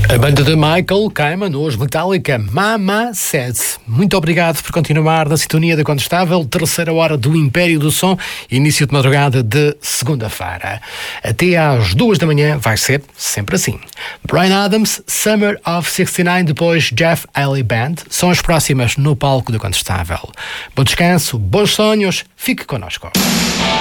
A banda de Michael Kamen, hoje Metallica, Mama Said. Muito obrigado por continuar na sintonia da Contestável, terceira hora do Império do Som, início de madrugada de segunda-feira. Até às 2 da manhã vai ser sempre assim. Bryan Adams, Summer of 69, depois Jeff Haley Band, são as próximas no palco da Contestável. Bom descanso, bons sonhos, fique connosco.